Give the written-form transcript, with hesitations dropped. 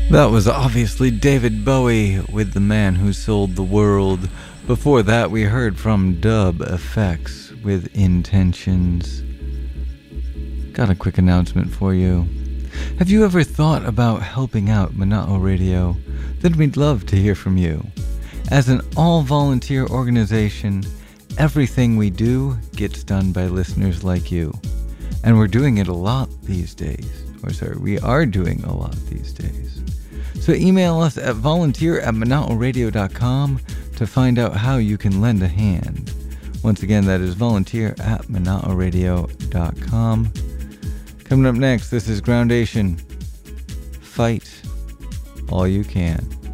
That was obviously David Bowie with The Man Who Sold the World. Before that, we heard from Dub Effects with Intentions. Got a quick announcement for you. Have you ever thought about helping out Mana'o Radio? Then we'd love to hear from you. As an all-volunteer organization, everything we do gets done by listeners like you. And we're doing it a lot these days. We are doing a lot these days. So email us at volunteer@manaoradio.com to find out how you can lend a hand. Once again, that is volunteer@manaoradio.com. Coming up next, this is Groundation. Fight all you can.